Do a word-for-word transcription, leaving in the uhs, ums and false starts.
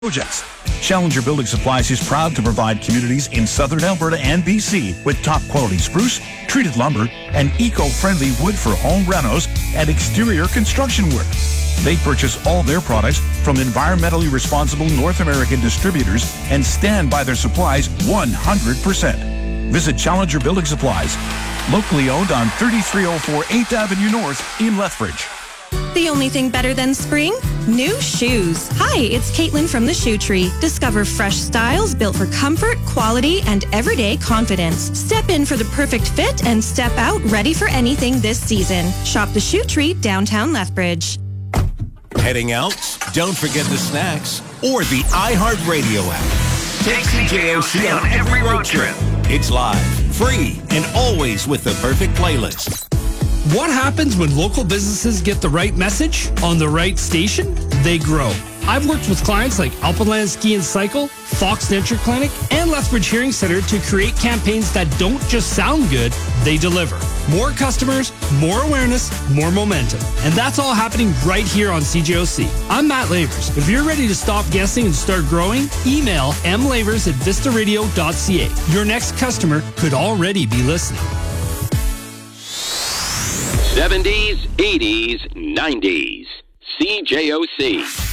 projects. Challenger Building Supplies is proud to provide communities in southern Alberta and B C with top quality spruce, treated lumber, and eco-friendly wood for home renos and exterior construction work. They purchase all their products from environmentally responsible North American distributors and stand by their supplies one hundred percent. Visit Challenger Building Supplies, locally owned on thirty-three oh four eighth Avenue North in Lethbridge. The only thing better than spring? New shoes. Hi, it's Caitlin from the Shoe Tree. Discover fresh styles built for comfort, quality, and everyday confidence. Step in for the perfect fit and step out ready for anything this season. Shop the Shoe Tree, downtown Lethbridge. Heading out? Don't forget the snacks or the iHeartRadio app. Take C J O C on every road trip. It's live, free, and always with the perfect playlist. What happens when local businesses get the right message on the right station? They grow. I've worked with clients like Alpenland Ski and Cycle, Fox Nature Clinic, and Lethbridge Hearing Center to create campaigns that don't just sound good, they deliver. More customers, more awareness, more momentum. And that's all happening right here on C J O C. I'm Matt Lavers. If you're ready to stop guessing and start growing, email m lavers at vista radio dot c a. Your next customer could already be listening. seventies, eighties, nineties. C J O C.